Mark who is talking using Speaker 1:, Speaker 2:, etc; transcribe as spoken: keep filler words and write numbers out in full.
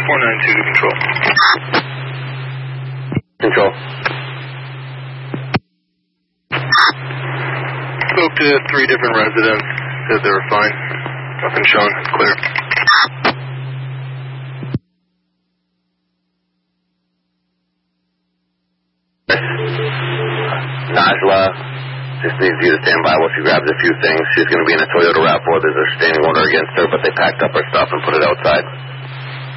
Speaker 1: four nine two to control.
Speaker 2: Control.
Speaker 1: Spoke to three different residents. Said they were fine. Nothing shown. Clear.
Speaker 2: Najla just needs you to stand by while she grabs a few things. She's going to be in a Toyota RAV four. There's a standing order against her, but they packed up her stuff and put it outside.